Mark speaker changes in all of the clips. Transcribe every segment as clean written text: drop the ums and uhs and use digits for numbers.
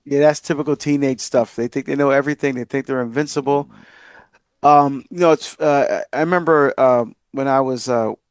Speaker 1: Yeah, that's typical teenage stuff. They think they know everything. They think they're invincible. It's I remember when I was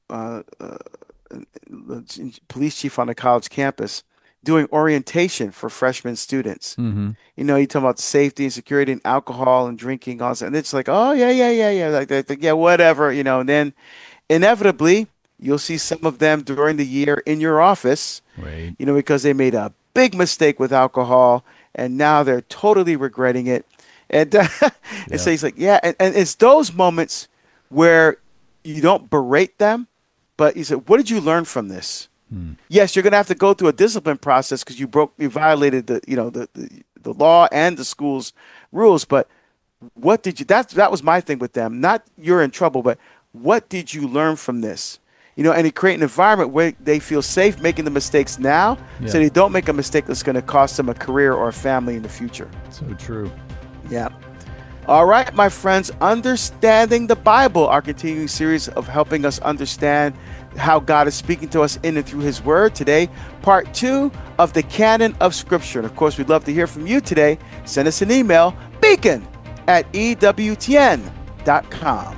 Speaker 1: police chief on a college campus doing orientation for freshman students.
Speaker 2: Hmm.
Speaker 1: You talk about safety and security and alcohol and drinking, all that. And it's like, oh yeah, yeah, yeah, yeah, like, yeah, whatever, and then inevitably you'll see some of them during the year in your office,
Speaker 2: Right.
Speaker 1: because they made a big mistake with alcohol and now they're totally regretting it. And and so
Speaker 2: Yep.
Speaker 1: he's like, yeah, and it's those moments where you don't berate them, but you said, what did you learn from this?
Speaker 2: Hmm.
Speaker 1: Yes, you're going to have to go through a discipline process because you violated the law and the school's rules. But what did you? That was my thing with them. Not you're in trouble, but what did you learn from this? And it create an environment where they feel safe making the mistakes now, so
Speaker 2: Yeah.
Speaker 1: they don't make a mistake that's going to cost them a career or a family in the future.
Speaker 2: So true.
Speaker 1: Yeah. All right, my friends, Understanding the Bible, our continuing series of helping us understand how God is speaking to us in and through His Word. Today, part two of the canon of Scripture. And of course, we'd love to hear from you today. Send us an email, beacon@ewtn.com.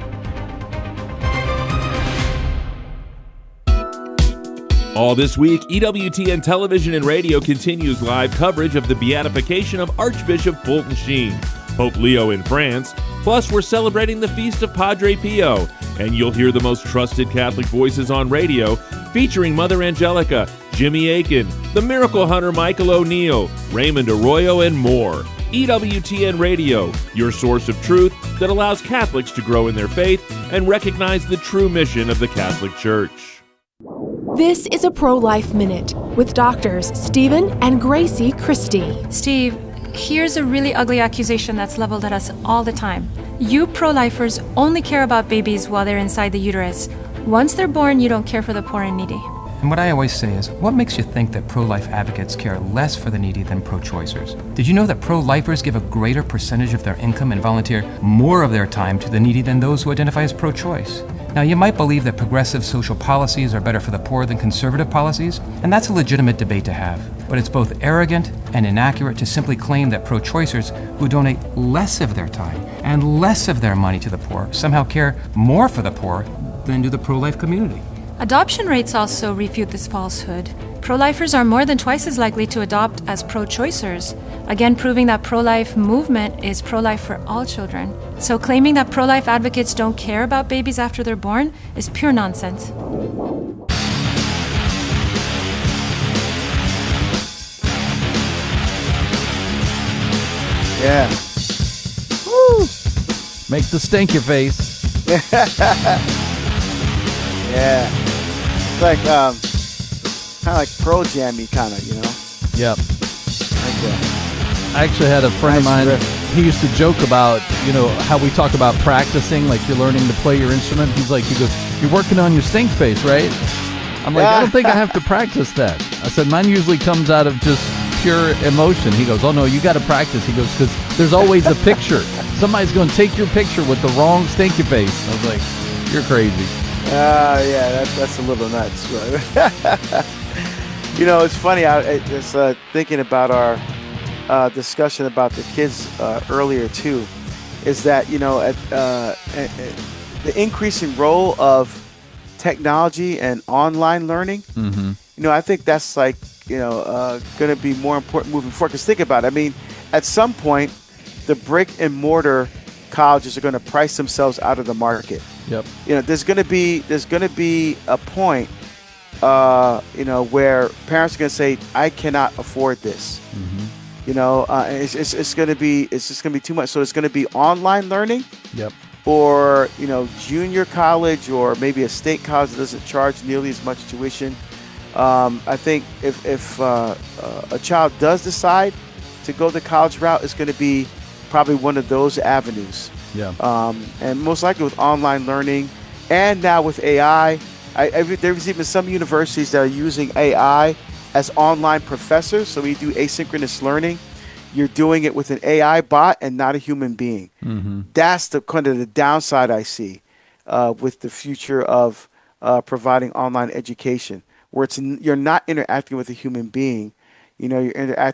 Speaker 3: All this week, EWTN Television and Radio continues live coverage of the beatification of Archbishop Fulton Sheen, Pope Leo in France. Plus, we're celebrating the feast of Padre Pio, and you'll hear the most trusted Catholic voices on radio, featuring Mother Angelica, Jimmy Akin, the Miracle Hunter Michael O'Neill, Raymond Arroyo, and more. EWTN Radio, your source of truth that allows Catholics to grow in their faith and recognize the true mission of the Catholic Church.
Speaker 4: This is a Pro-Life Minute with doctors Stephen and Gracie Christie.
Speaker 5: Steve, here's a really ugly accusation that's leveled at us all the time. You pro-lifers only care about babies while they're inside the uterus. Once they're born, you don't care for the poor and needy.
Speaker 6: And what I always say is, what makes you think that pro-life advocates care less for the needy than pro-choicers? Did you know that pro-lifers give a greater percentage of their income and volunteer more of their time to the needy than those who identify as pro-choice? Now, you might believe that progressive social policies are better for the poor than conservative policies, and that's a legitimate debate to have. But it's both arrogant and inaccurate to simply claim that pro-choicers who donate less of their time and less of their money to the poor somehow care more for the poor than do the pro-life community.
Speaker 5: Adoption rates also refute this falsehood. Pro-lifers are more than twice as likely to adopt as pro-choicers, again proving that pro-life movement is pro-life for all children. So claiming that pro-life advocates don't care about babies after they're born is pure nonsense.
Speaker 1: Yeah.
Speaker 2: Woo! Make the stinky face.
Speaker 1: Yeah. It's like kind of like pro jammy kind of.
Speaker 2: Yep.
Speaker 1: Like
Speaker 2: I actually had a friend of
Speaker 1: nice
Speaker 2: mine.
Speaker 1: riff.
Speaker 2: He used to joke about, how we talk about practicing, like you're learning to play your instrument. He goes, you're working on your stink face, right? I'm like, I don't think I have to practice that. I said, mine usually comes out of just pure emotion. He goes, oh no, you got to practice. He goes, because there's always a picture. Somebody's going to take your picture with the wrong stinky face. I was like, you're crazy.
Speaker 1: Yeah, that's a little nuts. But it's funny. I was thinking about our discussion about the kids earlier too. Is that the increasing role of technology and online learning?
Speaker 2: Mm-hmm.
Speaker 1: I think that's like going to be more important moving forward. Because think about it. I mean, at some point, the brick and mortar colleges are going to price themselves out of the market.
Speaker 2: Yep.
Speaker 1: There's going to be a point, where parents are going to say, "I cannot afford this."
Speaker 2: Mm-hmm.
Speaker 1: It's going to be just going to be too much. So it's going to be online learning,
Speaker 2: Yep.
Speaker 1: or junior college, or maybe a state college that doesn't charge nearly as much tuition. I think if a child does decide to go the college route, it's going to be probably one of those avenues.
Speaker 2: Yeah.
Speaker 1: And most likely with online learning, and now with AI, there's even some universities that are using AI as online professors. So we do asynchronous learning. You're doing it with an AI bot and not a human being.
Speaker 2: Mm-hmm.
Speaker 1: That's the kind of the downside I see with the future of providing online education, where you're not interacting with a human being. You're interacting